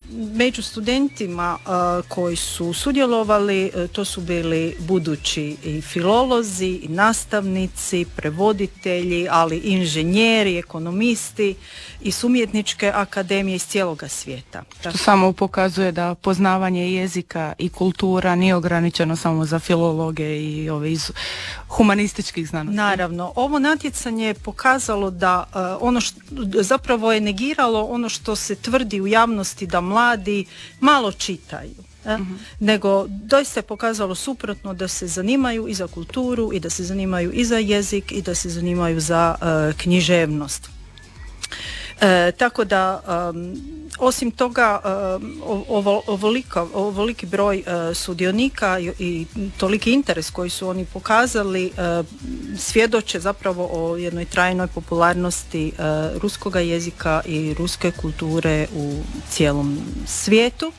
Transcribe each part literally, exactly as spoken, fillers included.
među studentima uh, koji su sudjelovali, uh, to su bili budući i filolozi, i nastavnici, prevoditelji, ali i inženjeri, ekonomisti i s umjetničke akademije iz cijeloga svijeta. Što samo pokazuje da poznavanje jezika i kultura nije ograničeno samo za filologe i ove iz humanističkih znanosti. Naravno, ovo natjecanje je pokazalo da uh, ono što zapravo je negiralo ono što se tvrdi u javnosti da mladi malo čitaju. Eh? Uh-huh. Nego doista je pokazalo suprotno, da se zanimaju i za kulturu i da se zanimaju i za jezik i da se zanimaju za uh, književnost. E, tako da um, osim toga um, ovo, ovolika, ovoliki broj uh, sudionika i, i toliki interes koji su oni pokazali uh, svjedoče zapravo o jednoj trajnoj popularnosti uh, ruskoga jezika i ruske kulture u cijelom svijetu.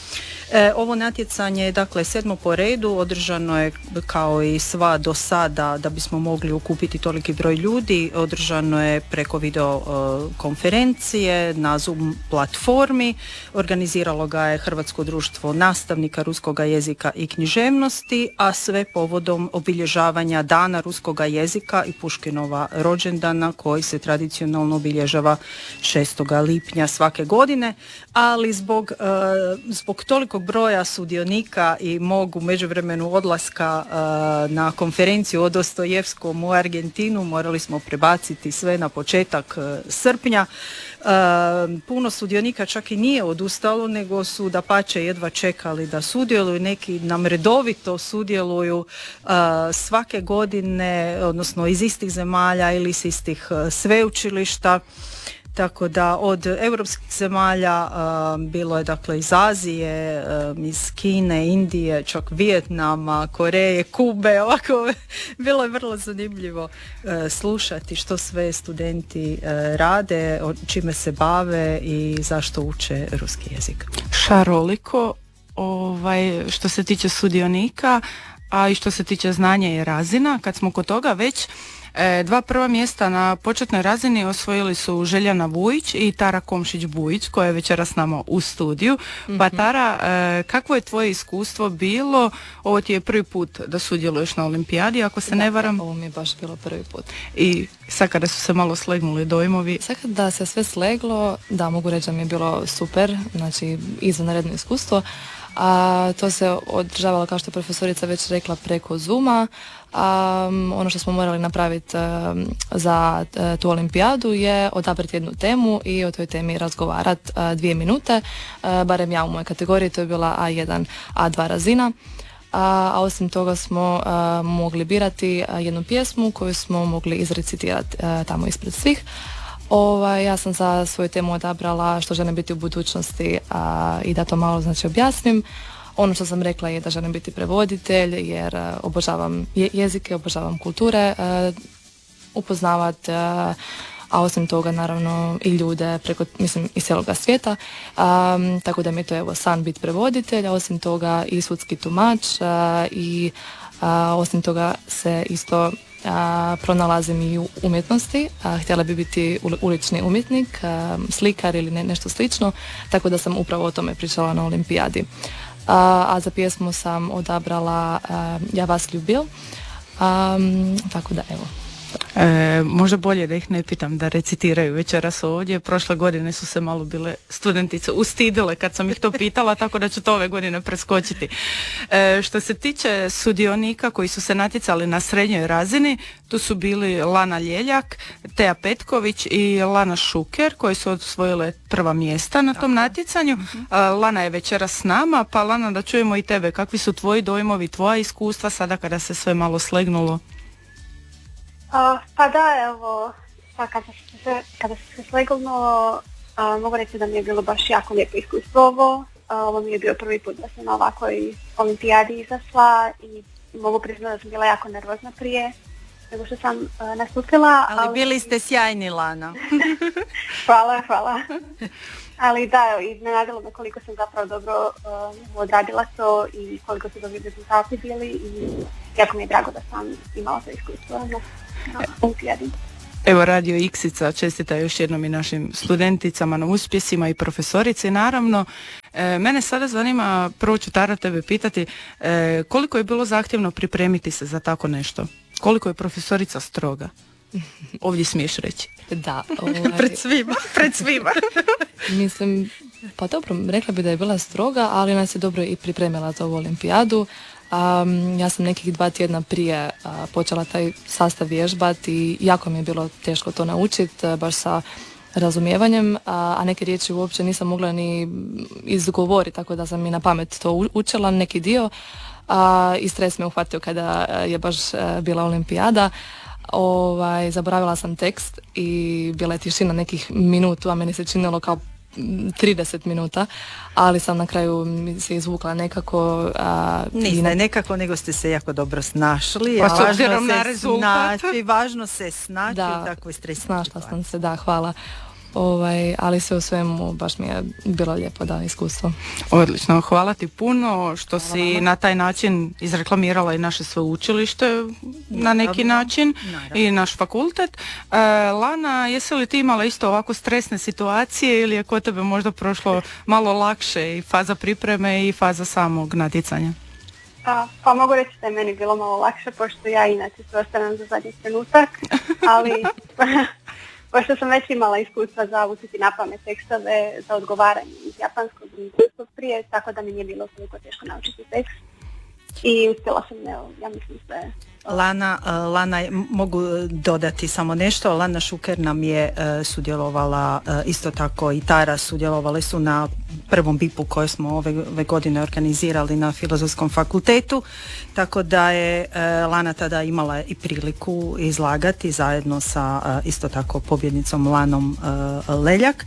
E, ovo natjecanje je dakle sedmo po redu, održano je kao i sva do sada, da bismo mogli okupiti toliki broj ljudi, održano je preko video uh, konferencije na Zoom platformi, organiziralo ga je Hrvatsko društvo nastavnika ruskoga jezika i književnosti, a sve povodom obilježavanja Dana ruskoga jezika i Puškinova rođendana koji se tradicionalno obilježava šestog lipnja svake godine, ali zbog, uh, zbog toliko broja sudionika i mog u međuvremenu odlaska uh, na konferenciju o Dostojevskom u Argentinu morali smo prebaciti sve na početak uh, srpnja. Uh, puno sudionika čak i nije odustalo, nego su dapače jedva čekali da sudjeluju. Neki nam redovito sudjeluju uh, svake godine, odnosno iz istih zemalja ili iz istih uh, sveučilišta. Tako da od europskih zemalja uh, bilo je dakle iz Azije, um, iz Kine, Indije, čak Vijetnama, Koreje, Kube, ovako bilo je vrlo zanimljivo uh, slušati što sve studenti uh, rade, o čime se bave i zašto uče ruski jezik. Šaroliko, ovaj, što se tiče sudionika, a i što se tiče znanja i razina, kad smo kod toga već, E, dva prva mjesta na početnoj razini osvojili su Željana Vujić i Tara Komšić-Bujić, koja je večeras s nama u studiju. Mm-hmm. Pa Tara, e, kakvo je tvoje iskustvo bilo? Ovo ti je prvi put da sudjeluješ na olimpijadi, ako se da, ne varam. Ovo mi je baš bilo prvi put. I sad kada su se malo slegnuli dojmovi? Sad kada se sve sleglo, da, mogu reći da mi je bilo super, znači izvanredno iskustvo. A to se održavalo, kao što je profesorica već rekla, preko Zooma. Um, ono što smo morali napraviti um, za uh, tu olimpijadu je odabrati jednu temu i o toj temi razgovarati uh, dvije minute, uh, barem ja u mojoj kategoriji, to je bila A jedan, A dva razina. A, a osim toga smo uh, mogli birati uh, jednu pjesmu koju smo mogli izrecitirati uh, tamo ispred svih. Ovaj, ja sam za svoju temu odabrala što želim biti u budućnosti a, i da to malo znači objasnim. Ono što sam rekla je da želim biti prevoditelj jer a, obožavam je, jezike, obožavam kulture, a, upoznavat, a, a osim toga naravno i ljude preko, mislim, iz cijeloga svijeta. A, tako da mi je to evo san biti prevoditelj, a osim toga i sudski tumač a, i a, osim toga se isto A, pronalazim i u umjetnosti, a, htjela bi biti ulični umjetnik, a, slikar ili ne, nešto slično, tako da sam upravo o tome pričala na olimpijadi. A, a za pjesmu sam odabrala a, Ja vas ljubil, a, tako da evo. E, možda bolje da ih ne pitam da recitiraju večeras ovdje. Prošle godine su se malo bile studentice ustidile kad sam ih to pitala, tako da ću to ove godine preskočiti. E, što se tiče sudionika koji su se natjecali na srednjoj razini, tu su bili Lana Ljeljak, Teja Petković i Lana Šuker, koji su osvojile prva mjesta na tom natjecanju. Uh-huh. A, Lana je večeras s nama, pa Lana, da čujemo i tebe. Kakvi su tvoji dojmovi, tvoja iskustva sada kada se sve malo slegnulo? Uh, pa da, evo, pa kada se, kada se sve slegnulo, uh, mogu reći da mi je bilo baš jako lijepo iskustvo ovo. Uh, ovo mi je bio prvi put da sam na ovakvoj olimpijadi izašla i mogu priznati da sam bila jako nervozna prije nego što sam uh, nastupila. Ali, ali bili ste sjajni, Lana. Hvala, hvala. Ali da, iznenadilo me koliko sam zapravo dobro uh, odradila to i koliko su dobri rezultati bili i jako mi je drago da sam imala to iskustvo na, na olimpijadi. Evo Radio Iksica čestita još jednom i našim studenticama na uspjesima i profesorici naravno. E, mene sada zanima, prvo ću Tara tebe pitati, e, koliko je bilo zahtjevno pripremiti se za tako nešto? Koliko je profesorica stroga? Ovdje smiješ reći. Da. Ovaj, pred svima, pred svima. Mislim, pa dobro, rekla bi da je bila stroga, ali nas je dobro i pripremila za ovu olimpijadu. Um, ja sam nekih dva tjedna prije uh, počela taj sastav vježbati i jako mi je bilo teško to naučiti, uh, baš sa razumijevanjem, uh, a neke riječi uopće nisam mogla ni izgovoriti, tako da sam i na pamet to učila neki dio, uh, i stres me uhvatio kada je baš uh, bila olimpijada. Ovaj, zaboravila sam tekst i bila je tišina nekih minutu, a meni se činilo kao trideset minuta, ali sam na kraju se izvukla nekako. A, Niste ne... nekako, nego ste se jako dobro snašli. Pa a s obzirom na rezultat. Snaći, važno se snaći da, u takvoj stresnoj snašla situaciji. sam se, da, hvala. Ovaj, ali sve u svemu baš mi je bilo lijepo, da, iskustvo. Odlično, hvala ti puno što Hvala si vama. na taj način izreklamirala i naše sveučilište na neki Naravno. način Naravno. i naš fakultet. E, Lana, jesi li ti imala isto ovako stresne situacije ili je kod tebe možda prošlo malo lakše i faza pripreme i faza samog natjecanja? Pa, pa mogu reći da je meni bilo malo lakše, pošto ja inače se ostavljam za zadnji trenutak, ali pošto sam već imala iskustva za učiti na pamet tekstove za odgovaranje iz japanskog i engleskog prije, tako da mi nije bilo toliko teško naučiti tekst. I uspjela sam, evo, ja mislim sve. Lana, uh, Lana, je- m- mogu dodati samo nešto. Lana Šuker nam je uh, sudjelovala, uh, isto tako i Tara sudjelovali su na prvom bipu koje smo ove, ove godine organizirali na Filozofskom fakultetu, tako da je uh, Lana tada imala i priliku izlagati zajedno sa uh, isto tako pobjednicom Lanom uh, Leljak.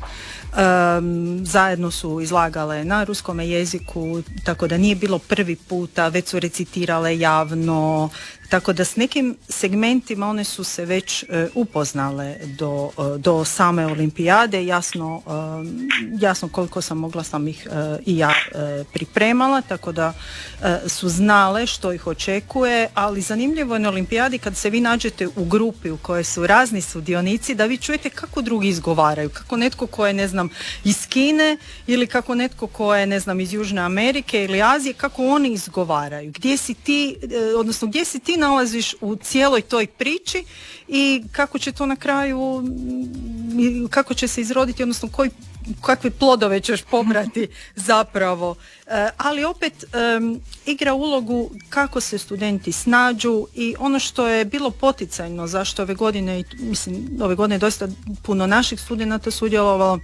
Um, zajedno su izlagale na ruskome jeziku, tako da nije bilo prvi puta, već su recitirale javno, tako da s nekim segmentima one su se već e, upoznale do, e, do same olimpijade. Jasno, e, jasno koliko sam mogla sam ih e, i ja e, pripremala, tako da e, su znale što ih očekuje, ali zanimljivo je na olimpijadi kad se vi nađete u grupi u kojoj su razni sudionici, da vi čujete kako drugi izgovaraju, kako netko ko je, ne znam, iz Kine ili kako netko ko je, ne znam, iz Južne Amerike ili Azije, kako oni izgovaraju, gdje si ti, e, odnosno gdje si ti nalaziš u cijeloj toj priči i kako će to na kraju, mm, kako će se izroditi, odnosno koji, kakve plodove ćeš pobrati zapravo. E, ali opet em, igra ulogu kako se studenti snađu i ono što je bilo poticajno, zašto ove godine, i mislim, ove godine je dosta puno naših studenata sudjelovalo.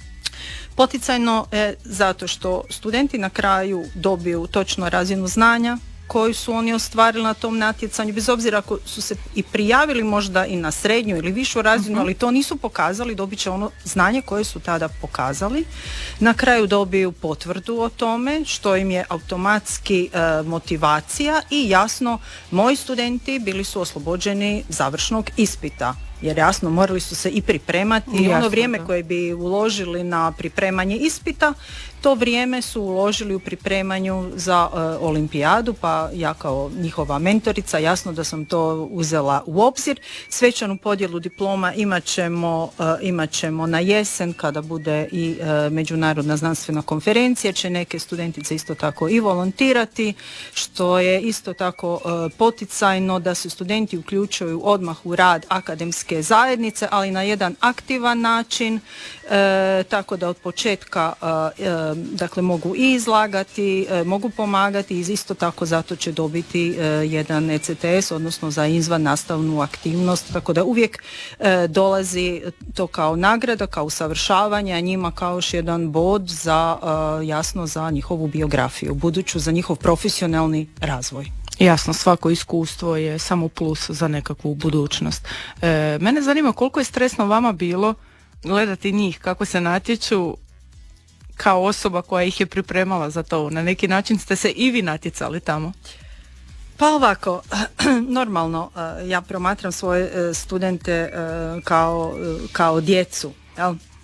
Poticajno je zato što studenti na kraju dobiju točno razinu znanja koju su oni ostvarili na tom natjecanju, bez obzira ako su se i prijavili možda i na srednju ili višu razinu, ali to nisu pokazali, dobit će ono znanje koje su tada pokazali. Na kraju dobiju potvrdu o tome, što im je automatski e, motivacija i jasno, moji studenti bili su oslobođeni završnog ispita. Jer jasno, morali su se i pripremati i ono Jasno, vrijeme da. koje bi uložili na pripremanje ispita, to vrijeme su uložili u pripremanju za e, olimpijadu, pa ja kao njihova mentorica, jasno da sam to uzela u obzir. Svečanu podjelu diploma imat ćemo, e, imat ćemo na jesen kada bude i e, međunarodna znanstvena konferencija, će neke studentice isto tako i volontirati, što je isto tako e, poticajno da se studenti uključuju odmah u rad akademske zajednice, ali na jedan aktivan način, e, tako da od početka e, e, dakle mogu i izlagati, e, mogu pomagati i isto tako zato će dobiti e, jedan E C T S, odnosno za izvan nastavnu aktivnost, tako da uvijek e, dolazi to kao nagrada, kao usavršavanje, a njima kao još jedan bod za, e, jasno, za njihovu biografiju, buduću za njihov profesionalni razvoj. Jasno, svako iskustvo je samo plus za nekakvu budućnost. E, mene zanima koliko je stresno vama bilo gledati njih, kako se natječu kao osoba koja ih je pripremala za to. Na neki način ste se i vi natjecali tamo. Pa ovako, normalno, e, ja promatram svoje e, studente e, kao, e, kao djecu, jel?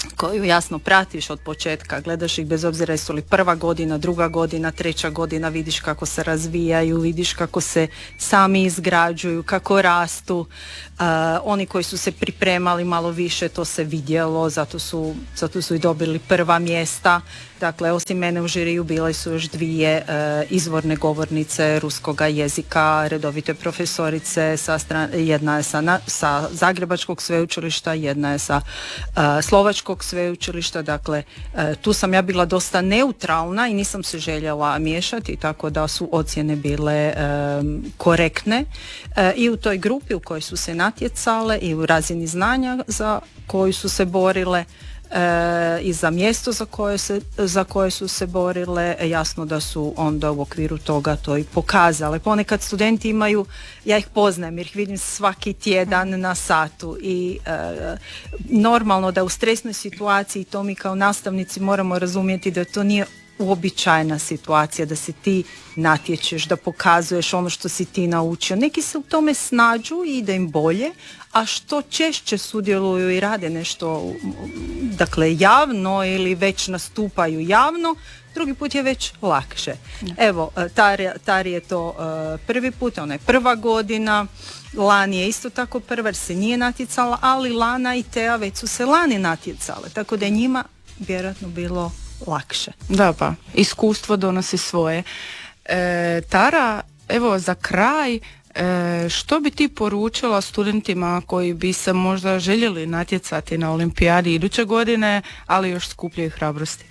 koju jasno pratiš od početka, gledaš ih bez obzira jesu li prva godina, druga godina, treća godina, vidiš kako se razvijaju, vidiš kako se sami izgrađuju, kako rastu. Uh, oni koji su se pripremali malo više, to se vidjelo, zato su, zato su i dobili prva mjesta. Dakle, osim mene u žiriju bile su još dvije uh, izvorne govornice ruskoga jezika, redovite profesorice, sa stran- jedna je sa, na- sa Zagrebačkog sveučilišta, jedna je sa uh, Slovačkog sveučilišta, dakle uh, tu sam ja bila dosta neutralna i nisam se željela miješati, tako da su ocjene bile um, korektne uh, i u toj grupi u kojoj su se natjecale i u razini znanja za koju su se borile E, i za mjesto za koje, se, za koje su se borile, e, jasno da su onda u okviru toga to i pokazale. Ponekad studenti imaju, ja ih poznajem jer ih vidim svaki tjedan na satu i e, normalno da u stresnoj situaciji, to mi kao nastavnici moramo razumjeti da to nije uobičajena situacija, da se ti natječeš, da pokazuješ ono što si ti naučio. Neki se u tome snađu i ide im bolje, a što češće sudjeluju i rade nešto dakle javno ili već nastupaju javno, drugi put je već lakše. Evo, Tari je to prvi put, ona je prva godina, Lani je isto tako prva jer se nije natjecala, ali Lana i Tea već su se lani natjecale, tako da je njima vjerojatno bilo lakše. Da, pa iskustvo donosi svoje. E, Tara, evo za kraj, e, što bi ti poručila studentima koji bi se možda željeli natjecati na olimpijadi iduće godine, ali još skupljaju hrabrosti?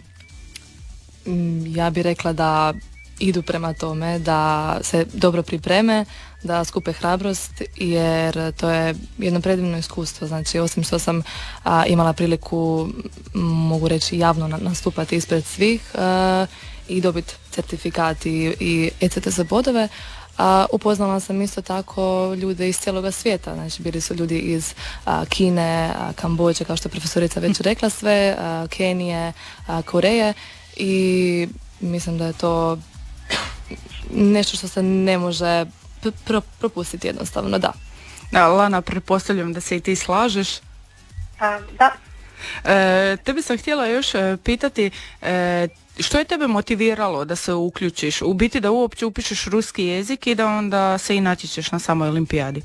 Ja bih rekla da idu prema tome, da se dobro pripreme, da skupe hrabrost, jer to je jedno predivno iskustvo. Znači, osim što sam a, imala priliku, mogu reći, javno nastupati ispred svih a, i dobiti certifikat i, i E C T S bodove, a, upoznala sam isto tako ljude iz cijeloga svijeta. Znači, bili su ljudi iz a, Kine, a, Kambođe, kao što je profesorica već rekla sve, a, Kenije, a, Koreje, i mislim da je to nešto što se ne može Pro, propustiti jednostavno, da. Da, Lana, pretpostavljam da se i ti slažeš. A, da. E, tebi sam htjela još e, pitati, e, što je tebe motiviralo da se uključiš? U biti da uopće upišeš ruski jezik i da onda se i natječeš na samoj olimpijadi?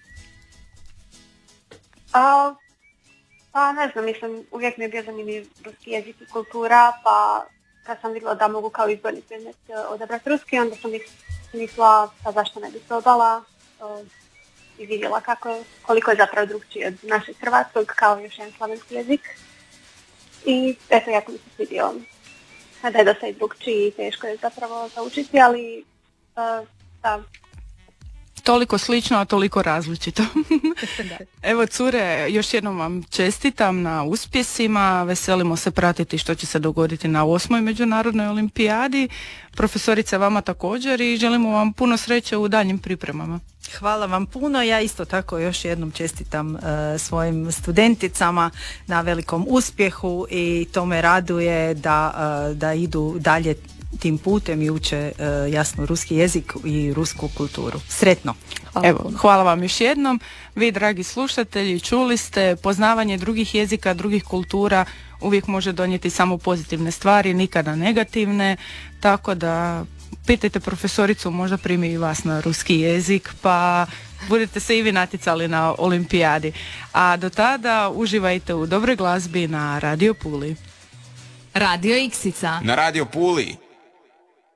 A, pa ne znam, mislim, uvijek mi je bio zanimljiv ruski jezik i kultura, pa kad sam vidjela da mogu kao izborni predmet odabrati ruski, onda sam ih mislila pa zašto ne bi probala uh, i vidjela kako, koliko je zapravo drugčiji od našeg hrvatskog, kao još jedan slavenski jezik. I eto, jako mi se svidio da je dosta i drugčiji i teško je zapravo naučiti, ali uh, da. Toliko slično, a toliko različito. Evo, cure, još jednom vam čestitam na uspjesima, veselimo se pratiti što će se dogoditi na osmoj međunarodnoj olimpijadi. Profesorice, vama također i želimo vam puno sreće u daljnjim pripremama. Hvala vam puno, ja isto tako još jednom čestitam uh, svojim studenticama na velikom uspjehu i to me raduje da, uh, da idu dalje tim putem i uče uh, jasno ruski jezik i rusku kulturu. Sretno. Hvala. Evo, hvala vam još jednom. Vi, dragi slušatelji, čuli ste, poznavanje drugih jezika, drugih kultura uvijek može donijeti samo pozitivne stvari, nikada negativne, tako da pitajte profesoricu, možda primi i vas na ruski jezik, pa budete se i vi natjecali na olimpijadi. A do tada uživajte u dobroj glazbi na Radio Puli. Radio Iksica. Na Radio Puli.